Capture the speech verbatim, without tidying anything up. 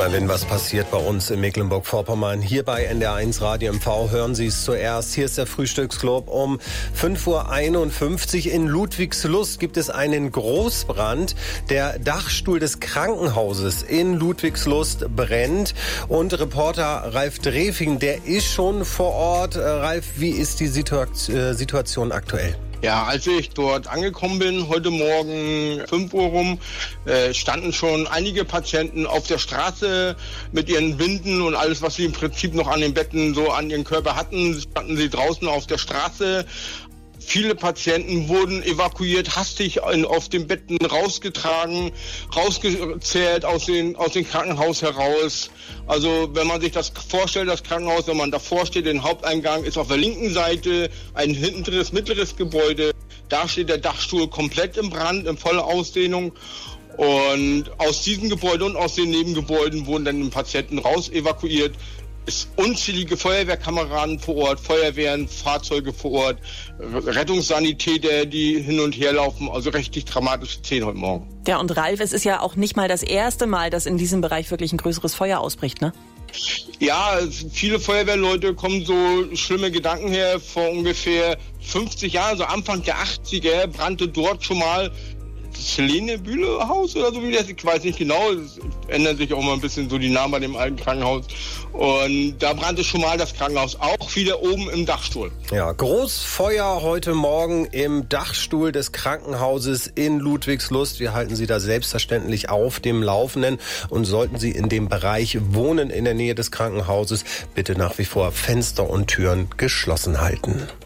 Immer wenn was passiert bei uns in Mecklenburg-Vorpommern, hier bei N D R eins Radio M V, hören Sie es zuerst. Hier ist der Frühstücksclub um fünf Uhr einundfünfzig. In Ludwigslust gibt es einen Großbrand. Der Dachstuhl des Krankenhauses in Ludwigslust brennt. Und Reporter Ralf Drefing, der ist schon vor Ort. Ralf, wie ist die Situation aktuell? Ja, als ich dort angekommen bin, heute Morgen fünf Uhr rum, äh, standen schon einige Patienten auf der Straße mit ihren Binden und alles, was sie im Prinzip noch an den Betten so an ihren Körper hatten, standen sie draußen auf der Straße. Viele Patienten wurden evakuiert, hastig in, auf den Betten rausgetragen, rausgezählt aus den, aus dem Krankenhaus heraus. Also wenn man sich das vorstellt, das Krankenhaus, wenn man davor steht, den Haupteingang ist auf der linken Seite ein hinteres, mittleres Gebäude. Da steht der Dachstuhl komplett im Brand, in voller Ausdehnung. Und aus diesem Gebäude und aus den Nebengebäuden wurden dann die Patienten raus evakuiert. Es unzählige Feuerwehrkameraden vor Ort, Feuerwehren, Fahrzeuge vor Ort, Rettungssanitäter, die hin und her laufen, also richtig dramatische Szenen heute Morgen. Ja, und Ralf, es ist ja auch nicht mal das erste Mal, dass in diesem Bereich wirklich ein größeres Feuer ausbricht, ne? Ja, viele Feuerwehrleute kommen so schlimme Gedanken her. Vor ungefähr fünfzig Jahren, so Anfang der achtziger, brannte dort schon mal das Helene-Bühle-Haus oder so wie das, ich weiß nicht genau, es ändert sich auch mal ein bisschen so die Namen bei dem alten Krankenhaus. Und da brannte schon mal das Krankenhaus, auch wieder oben im Dachstuhl. Ja, Großfeuer heute Morgen im Dachstuhl des Krankenhauses in Ludwigslust. Wir halten Sie da selbstverständlich auf dem Laufenden. Und sollten Sie in dem Bereich wohnen, in der Nähe des Krankenhauses, bitte nach wie vor Fenster und Türen geschlossen halten.